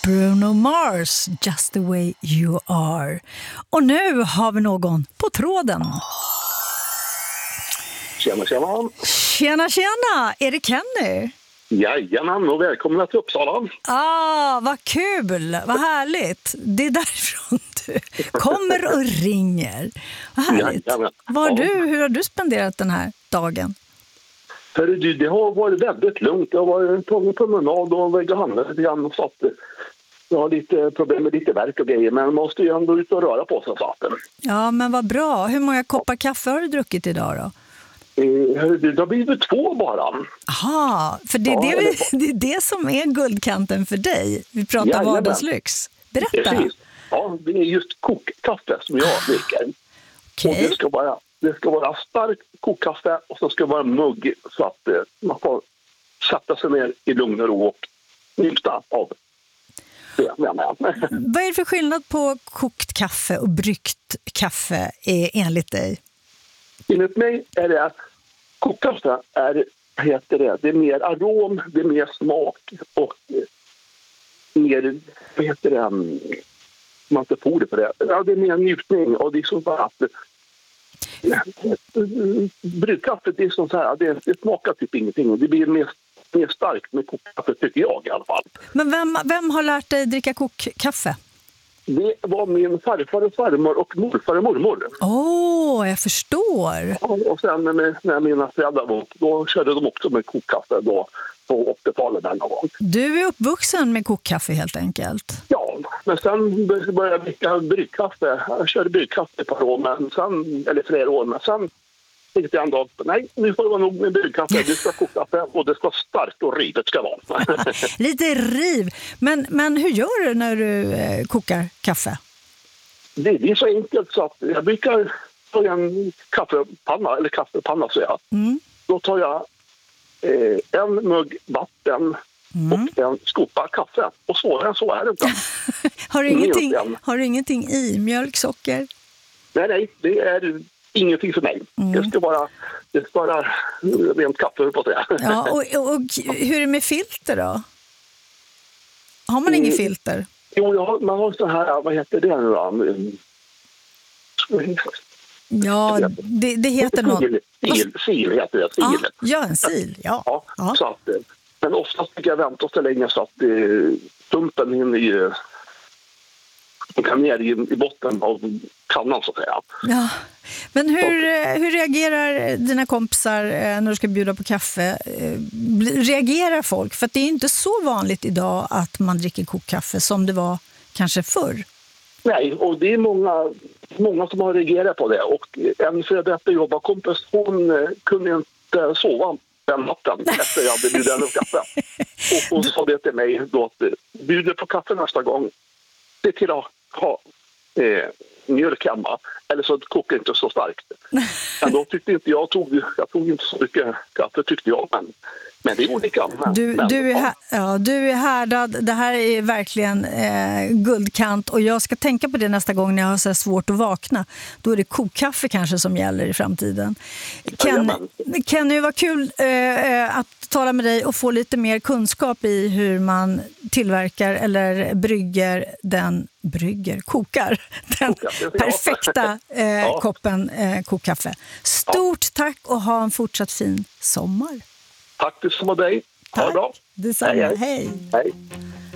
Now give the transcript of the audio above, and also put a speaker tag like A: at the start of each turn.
A: Bruno Mars, Just the way you are. Och nu har vi någon på tråden.
B: Tjena, tjena.
A: Tjena, tjena. Är det Kenny?
B: Jajamän, och välkomna till Uppsala.
A: Vad kul. Vad härligt. Det är därifrån du kommer och ringer. Vad härligt. Hur har du spenderat den här dagen?
B: Hörru du, det har varit väldigt lugnt. Jag har varit på promenad och väg och handlat lite grann. Så att jag har lite problem med lite verk och grejer. Men man måste ju ändå ut och röra på sig. Så att.
A: Ja, men vad bra. Hur många koppar kaffe har du druckit idag då?
B: Det har blivit 2 bara.
A: Aha, för det är det som är guldkanten för dig. Vi pratar vardagslyx. Berätta.
B: Precis. Ja, det är just kokkaffe som jag dricker.
A: Okay.
B: Och det ska vara stark kokkaffe och så ska det vara mugg så att man får sätta sig ner i lugn och ro och njuta av det.
A: Vad är det för skillnad på kokt kaffe och bryggt kaffe enligt dig?
B: Enligt mig är det att kokkaffe är, det är mer arom, det är mer smak och mer, man inte får det på det. Ja, det är mer njutning och det är så bara att bryggkaffe, det är så här, det smakar typ ingenting och det blir mer starkt med kokkaffe tycker jag i alla fall.
A: Men vem har lärt dig dricka kokkaffe?
B: Det var min farfar och farmor och morfar och mormor.
A: Jag förstår.
B: Och sen när mina föräldrar var, då körde de också med kokkaffe då på 80-talet denna gång. Du
A: är uppvuxen med kokkaffe helt enkelt?
B: Ja, men sen började jag dricka bryggkaffe. Jag körde bryggkaffe ett par år, eller flera år, men sen tänkte jag en dag, nej, nu får det vara nog med bryggkaffe. Det ska kokkaffe och det ska vara starkt och rivet ska vara.
A: Lite riv. Men hur gör du när du kokar kaffe?
B: Det är så enkelt så att jag brukar ta en kaffepanna så jag. Då tar jag en mugg vatten och en skopa kaffe. Och svårare än så är det inte.
A: Har du ingenting i? Mjölk, socker?
B: Nej, det är ingenting för mig. Det ska vara rent kaffe på det.
A: Ja, och hur är det med filter då? Har man ingen filter?
B: Jo, man har så här, vad heter det nu då?
A: Ja, det heter något.
B: Sil heter det. Sil.
A: Ja, en sil. Ja.
B: Så att, men oftast tycker jag vänta så länge så att pumpen hinner kan ner i botten av kannan så att säga. Ja.
A: Men hur reagerar dina kompisar när du ska bjuda på kaffe? Reagerar folk? För att det är inte så vanligt idag att man dricker kokkaffe som det var kanske förr. Nej, och det är många som har reagerat på det. Och en före detta jobbarkompis, hon kunde inte sova den natten efter jag hade bjudit henne på kaffe. Och hon sa det till mig då att bjuder på kaffe nästa gång, det till att ha mjölk hemma. Eller så kokar inte så starkt. Men då tyckte inte jag tog inte så mycket kaffe tyckte jag. Men det är olika. Du är härdad. Det här är verkligen guldkant. Och jag ska tänka på det nästa gång när jag har så svårt att vakna. Då är det kokkaffe kanske som gäller i framtiden. Kenny, vad kul att tala med dig och få lite mer kunskap i hur man tillverkar eller kokar den perfekta koppen kokkaffe. Stort tack och ha en fortsatt fin sommar.
B: Tack detsamma dig. Ha det bra.
A: Detsamma. Hej.